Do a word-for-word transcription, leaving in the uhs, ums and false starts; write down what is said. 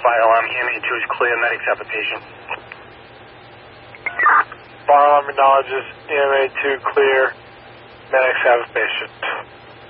fire alarm, E M A two is clear, medics have a patient. Fire alarm acknowledges E M A two clear, medics have a patient.